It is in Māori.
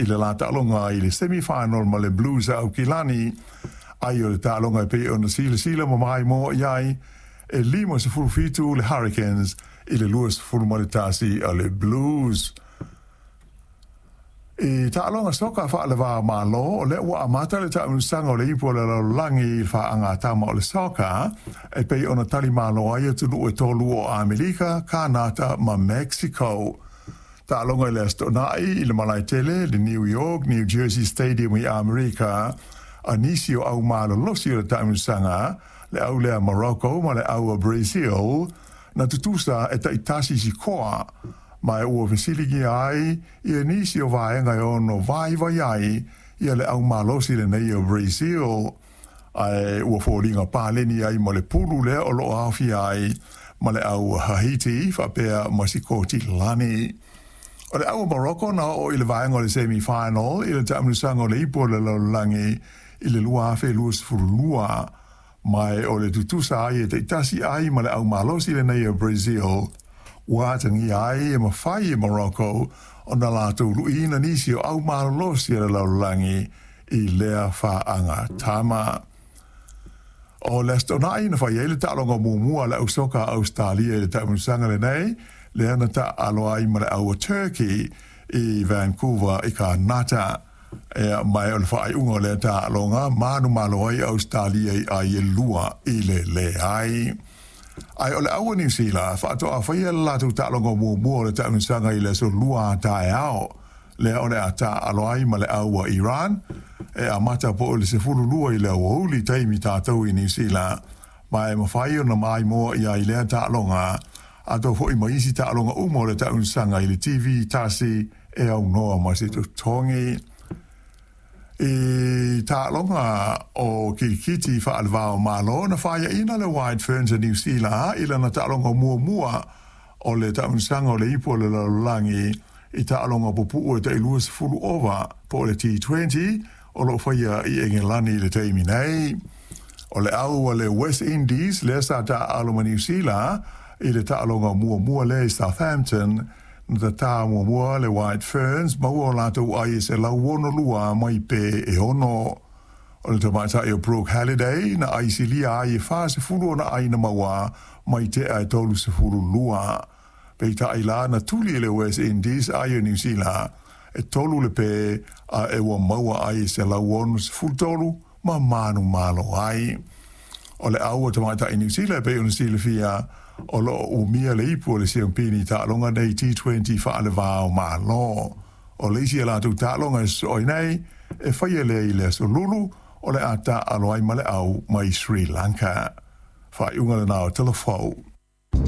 i le la ta'alonga i le semi-final ma le Blues au Kilani ai o le ta'alonga pe o na sila mo mai mo iai e lima se fitu le Hurricanes i le luas ma le tasi a le Blues. E ta'alonga soka fa le va malo o le ua amata le ta'unusaga o le ipu o le lalolagi i fa'agatama o le soka e pei ona tali malo ai e tunu e tolu o Amerika, Kanata ma Mexico. Ta'alonga i le astonai i le malaitele le New York, New Jersey Stadium i Amerika a nisi o au malo losi o le ta'unusaga le au lea Morocco ma le au a Brazil na tutusa e taitasi si koa ma e ua fesiligi ai i e nisi o vaenga e ono vai ai i le au malosi le nei o Brazil ai ua fōringa pāleni ai ma le pulu le o lo awhi ai ma le au Haiti whapea Masikoti Lani. O le au Morocco na o i le vaenga o le semi-final i le ta'amunusanga o le ipo le laulangi i le lua awhi luas furulua mai o le tutusa ai e te itasi ai ma le au malosi le nei o Brazil Watangi ai e mawhai e Morocco o na lātou luina nisi o au malolosi e laulangi i lea whaanga tama. O le astonai na whai ele ta'alonga muamua le au soka Australia le ta'amunusanga le nei le ana ta'alo ai ma le au Turkey i Vancouver i ka nata e mai o le whai unga le ta'alonga manu malo ai Australia i ai e lua i le ai. Ai o le aua New Zealand, whaatoa whaia latu ta'alonga mua le ta'unusaga i le so lua tae ao. Le o le ata aloai ma le aua Iran, e a mata po o le se furu lua i le aua uli taimi tātou i New Zealand. Ma e mawhai o na mai moa i ai lea ta'alonga, a tō fo i maisi ta'alonga umo le ta'unusaga i le TV tasi e au noa ma se tongi. E ta'alonga o Kirikiti whaalvao malo na whaia ina le White Ferns a New Zealand ila na ta'alonga mua o le ta'unusaga o le ipo le laulangi i ta'alonga pupu e te iluas fulu ova po le T20 o lo whaia i Engelani le teimi nei. O le au le West Indies le sa ta'alonga New Zealand i le ta'alonga mua le Southampton na tā mua le White Ferns maua o lātou ai se lau wono lua mai pe e ono. O le tamaita e o Brooke Halliday na ai si lia ai e wha se fulu na ai na maua mai te ai tolu se fulu lua. Pei ta ai la na tuli le West Indies ai o New Zealand e tolu le pe a e wa maua ai se lau wono se fulu tolu ma manu malo ai. O le au o tamaita i New Zealand pe o na sile fia o lo o mia le ipu le siampini ta'alonga nei T20 whaale vāo malo. O le isi ala tu ta'alonga o nei e whaia le i le so lulu o le ata aloai ma le au mai Sri Lanka. Whai unga le nao telefau.